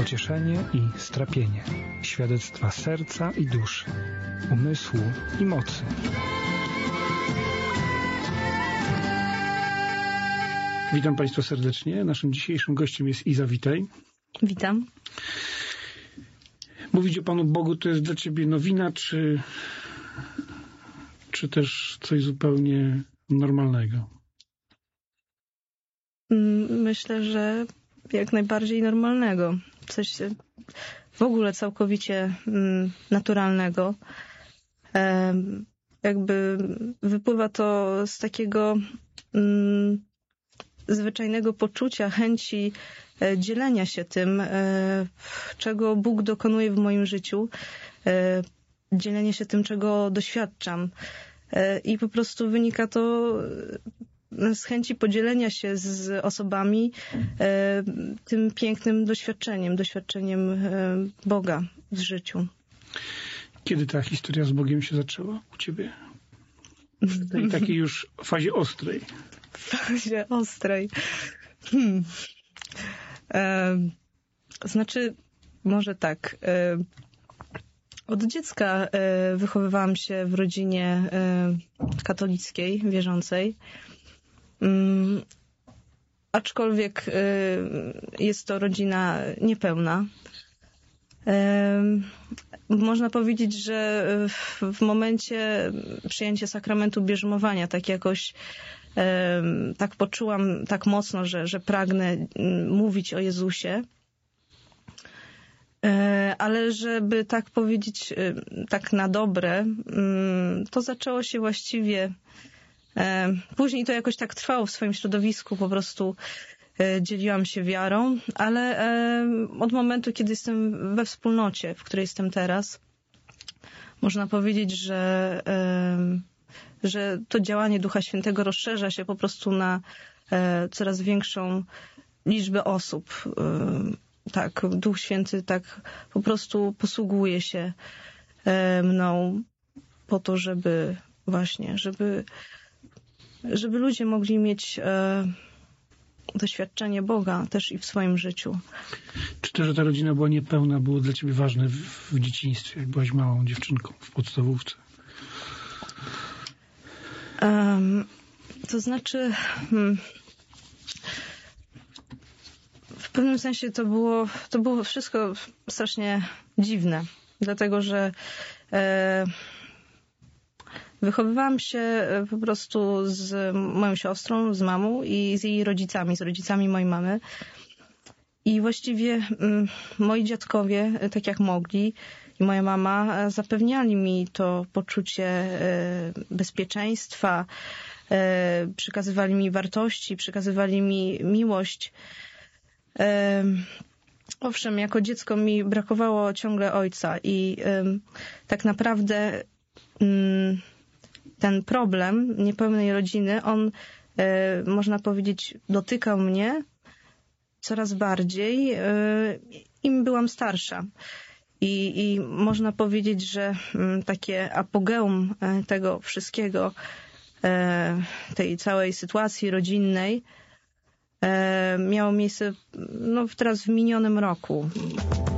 pocieszenie i strapienie, świadectwa serca i duszy, umysłu i mocy. Witam Państwa serdecznie. Naszym dzisiejszym gościem jest Iza. Witaj. Witam. Mówić o Panu Bogu to jest dla Ciebie nowina, czy też coś zupełnie normalnego? Myślę, że jak najbardziej normalnego. Coś w ogóle całkowicie naturalnego. Jakby wypływa to z takiego zwyczajnego poczucia, chęci dzielenia się tym, czego Bóg dokonuje w moim życiu, dzielenia się tym, czego doświadczam. I po prostu wynika to z chęci podzielenia się z osobami tym pięknym doświadczeniem Boga w życiu. Kiedy ta historia z Bogiem się zaczęła u Ciebie? W tej takiej już fazie ostrej. W fazie ostrej. Znaczy, może tak. Od dziecka wychowywałam się w rodzinie katolickiej, wierzącej. Aczkolwiek jest to rodzina niepełna. Można powiedzieć, że w momencie przyjęcia sakramentu bierzmowania tak jakoś tak poczułam tak mocno, że pragnę mówić o Jezusie. Ale żeby tak powiedzieć, tak na dobre, to zaczęło się właściwie... Później to jakoś tak trwało w swoim środowisku, po prostu dzieliłam się wiarą, ale od momentu, kiedy jestem we wspólnocie, w której jestem teraz, można powiedzieć, że to działanie Ducha Świętego rozszerza się po prostu na coraz większą liczbę osób. Tak, Duch Święty tak po prostu posługuje się mną po to, żeby ludzie mogli mieć doświadczenie Boga też i w swoim życiu. Czy to, że ta rodzina była niepełna, było dla Ciebie ważne w dzieciństwie, jak byłaś małą dziewczynką w podstawówce? To znaczy... W pewnym sensie to było wszystko strasznie dziwne, dlatego że wychowywałam się po prostu z moją siostrą, z mamą i z jej rodzicami, z rodzicami mojej mamy. I właściwie moi dziadkowie, tak jak mogli, i moja mama zapewniali mi to poczucie bezpieczeństwa, przekazywali mi wartości, przekazywali mi miłość. Owszem, jako dziecko mi brakowało ciągle ojca i tak naprawdę ten problem niepełnej rodziny, on można powiedzieć dotykał mnie coraz bardziej, im byłam starsza. I można powiedzieć, że takie apogeum tego wszystkiego, tej całej sytuacji rodzinnej, miało miejsce teraz w minionym roku.